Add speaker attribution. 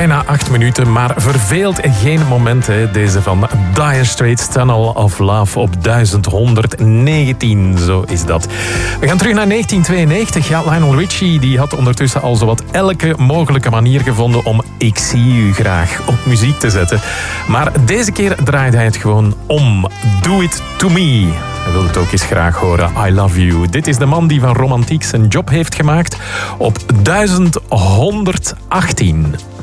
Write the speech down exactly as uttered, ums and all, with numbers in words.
Speaker 1: Bijna acht minuten, maar verveelt geen moment. Hè. Deze van Dire Straits, Tunnel of Love op duizend honderdnegentien. Zo is dat. We gaan terug naar negentien tweeënnegentig. Ja, Lionel Richie die had ondertussen al zowat elke mogelijke manier gevonden om Ik zie u graag op muziek te zetten. Maar deze keer draaide hij het gewoon om. Do it to me. Hij wil het ook eens graag horen. I love you. Dit is de man die van romantiek zijn job heeft gemaakt op duizend honderdachttien.